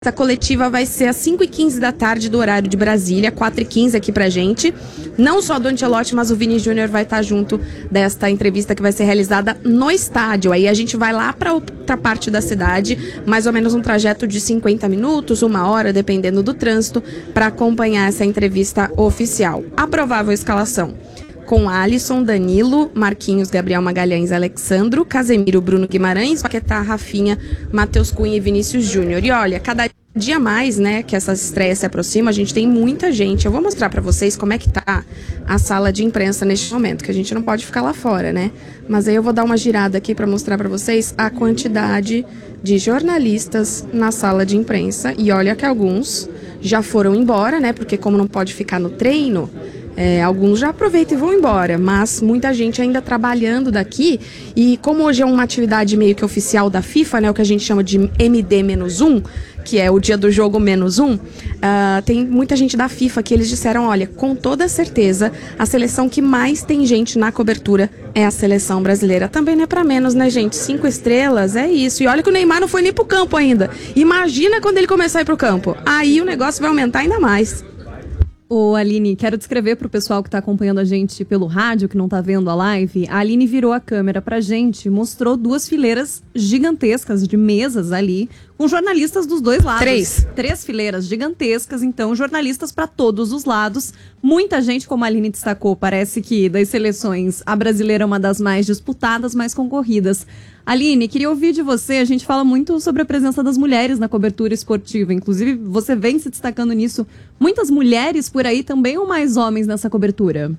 Essa coletiva vai ser às 5h15 da tarde do horário de Brasília, 4h15 aqui pra gente. Não só do Ancelotti, mas o Vini Júnior vai estar junto desta entrevista que vai ser realizada no estádio. Aí a gente vai lá para outra parte da cidade, mais ou menos um trajeto de 50 minutos, 1 hora, dependendo do trânsito, para acompanhar essa entrevista oficial. A provável escalação: com Alisson, Danilo, Marquinhos, Gabriel Magalhães, Alexandro, Casemiro, Bruno Guimarães, Paquetá, Rafinha, Matheus Cunha e Vinícius Júnior. E olha, cada dia mais, né, que essas estreias se aproximam, a gente tem muita gente. Eu vou mostrar pra vocês como é que tá a sala de imprensa neste momento, que a gente não pode ficar lá fora, né? Mas aí eu vou dar uma girada aqui pra mostrar pra vocês a quantidade de jornalistas na sala de imprensa. E olha que alguns já foram embora, né? Porque como não pode ficar no treino, alguns já aproveitam e vão embora, mas muita gente ainda trabalhando daqui. E como hoje é uma atividade meio que oficial da FIFA, né, o que a gente chama de MD-1, que é o dia do jogo -1, tem muita gente da FIFA que eles disseram: olha, com toda certeza, a seleção que mais tem gente na cobertura é a seleção brasileira. Também não é pra menos, né, gente? 5 estrelas, é isso. E olha que o Neymar não foi nem pro campo ainda. Imagina quando ele começar a ir pro campo. Aí o negócio vai aumentar ainda mais. Ô Aline, quero descrever para o pessoal que está acompanhando a gente pelo rádio, que não está vendo a live. A Aline virou a câmera pra gente, mostrou 2 fileiras gigantescas de mesas ali, com jornalistas dos 2 lados. 3 fileiras gigantescas, então, jornalistas para todos os lados. Muita gente, como a Aline destacou, parece que das seleções, a brasileira é uma das mais disputadas, mais concorridas. Aline, queria ouvir de você. A gente fala muito sobre a presença das mulheres na cobertura esportiva. Inclusive, você vem se destacando nisso. Muitas mulheres por aí também, ou mais homens nessa cobertura?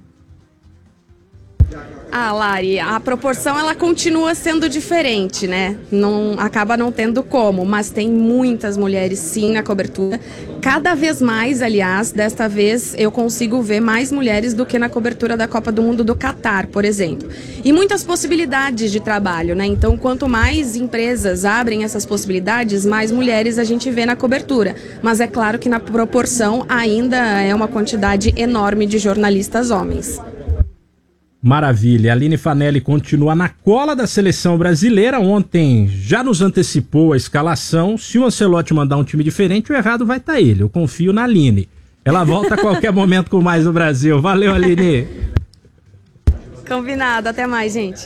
Lari, a proporção ela continua sendo diferente, né? Acaba não tendo como, mas tem muitas mulheres sim na cobertura. Cada vez mais, aliás, desta vez eu consigo ver mais mulheres do que na cobertura da Copa do Mundo do Catar, por exemplo. E muitas possibilidades de trabalho, né? Então, quanto mais empresas abrem essas possibilidades, mais mulheres a gente vê na cobertura. Mas é claro que na proporção ainda é uma quantidade enorme de jornalistas homens. Maravilha, a Aline Fanelli continua na cola da seleção brasileira. Ontem já nos antecipou a escalação. Se o Ancelotti mandar um time diferente, o errado vai estar ele. Eu confio na Aline. Ela volta a qualquer momento com mais no Brasil. Valeu, Aline. Combinado, até mais, gente.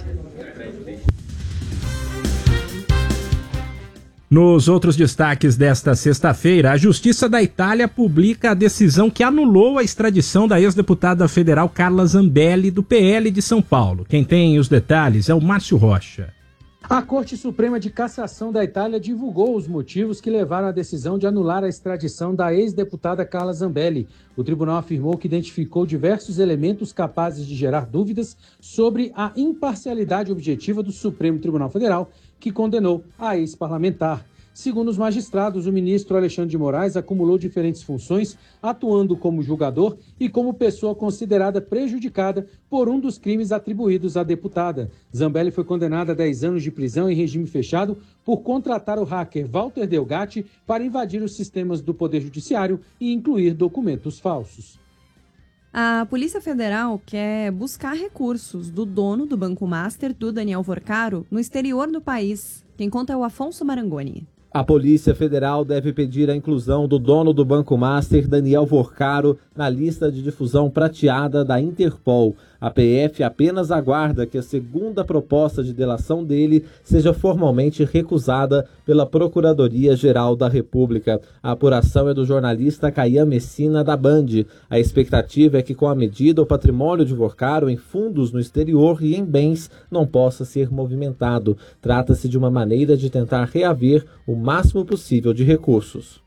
Nos outros destaques desta sexta-feira, a Justiça da Itália publica a decisão que anulou a extradição da ex-deputada federal Carla Zambelli, do PL de São Paulo. Quem tem os detalhes é o Márcio Rocha. A Corte Suprema de Cassação da Itália divulgou os motivos que levaram à decisão de anular a extradição da ex-deputada Carla Zambelli. O tribunal afirmou que identificou diversos elementos capazes de gerar dúvidas sobre a imparcialidade objetiva do Supremo Tribunal Federal, que condenou a ex-parlamentar. Segundo os magistrados, o ministro Alexandre de Moraes acumulou diferentes funções, atuando como julgador e como pessoa considerada prejudicada por um dos crimes atribuídos à deputada. Zambelli foi condenada a 10 anos de prisão em regime fechado por contratar o hacker Walter Delgatti para invadir os sistemas do Poder Judiciário e incluir documentos falsos. A Polícia Federal quer buscar recursos do dono do Banco Master, do Daniel Vorcaro, no exterior do país. Quem conta é o Afonso Marangoni. A Polícia Federal deve pedir a inclusão do dono do Banco Master, Daniel Vorcaro, na lista de difusão prateada da Interpol. A PF apenas aguarda que a segunda proposta de delação dele seja formalmente recusada pela Procuradoria-Geral da República. A apuração é do jornalista Caian Messina, da Band. A expectativa é que, com a medida, o patrimônio de Vorcaro em fundos no exterior e em bens não possa ser movimentado. Trata-se de uma maneira de tentar reaver o máximo possível de recursos.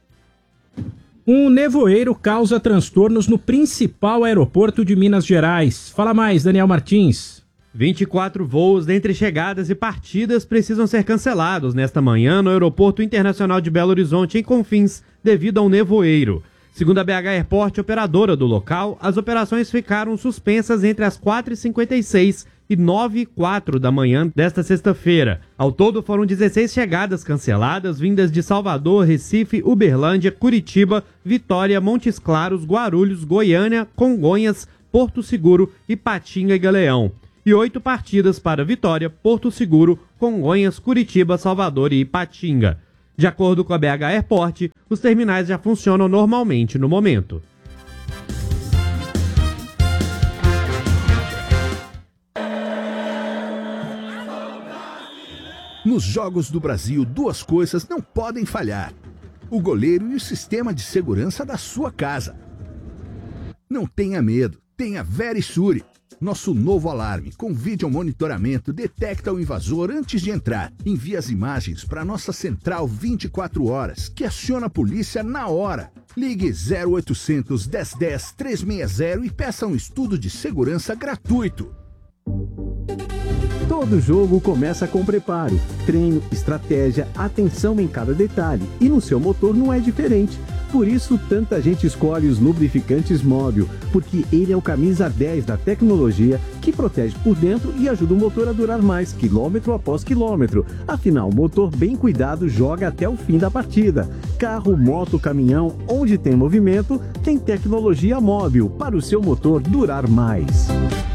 Um nevoeiro causa transtornos no principal aeroporto de Minas Gerais. Fala mais, Daniel Martins. 24 voos entre chegadas e partidas precisam ser cancelados nesta manhã no Aeroporto Internacional de Belo Horizonte, em Confins, devido ao nevoeiro. Segundo a BH Airport, operadora do local, as operações ficaram suspensas entre as 4h56 e 9h04 da manhã desta sexta-feira. Ao todo, foram 16 chegadas canceladas, vindas de Salvador, Recife, Uberlândia, Curitiba, Vitória, Montes Claros, Guarulhos, Goiânia, Congonhas, Porto Seguro, Ipatinga e Galeão. E 8 partidas para Vitória, Porto Seguro, Congonhas, Curitiba, Salvador e Ipatinga. De acordo com a BH Airport, os terminais já funcionam normalmente no momento. Nos Jogos do Brasil, duas coisas não podem falhar: o goleiro e o sistema de segurança da sua casa. Não tenha medo, tenha Verisure. Nosso novo alarme com vídeo monitoramento detecta o invasor antes de entrar. Envia as imagens para nossa central 24 horas, que aciona a polícia na hora. Ligue 0800 1010 360 e peça um estudo de segurança gratuito. Todo jogo começa com preparo, treino, estratégia, atenção em cada detalhe. E no seu motor não é diferente. Por isso, tanta gente escolhe os lubrificantes Móbil, porque ele é o camisa 10 da tecnologia que protege por dentro e ajuda o motor a durar mais, quilômetro após quilômetro. Afinal, o motor bem cuidado joga até o fim da partida. Carro, moto, caminhão, onde tem movimento, tem tecnologia Móbil para o seu motor durar mais.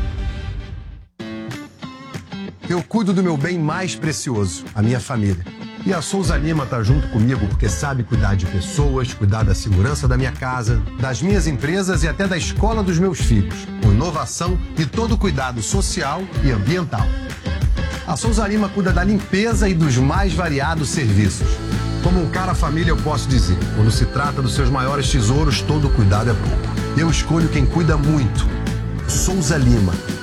Eu cuido do meu bem mais precioso, a minha família. E a Souza Lima tá junto comigo porque sabe cuidar de pessoas, cuidar da segurança da minha casa, das minhas empresas e até da escola dos meus filhos, com inovação e todo cuidado social e ambiental. A Souza Lima cuida da limpeza e dos mais variados serviços. Como um cara família, eu posso dizer, quando se trata dos seus maiores tesouros, todo cuidado é pouco. Eu escolho quem cuida muito. Souza Lima.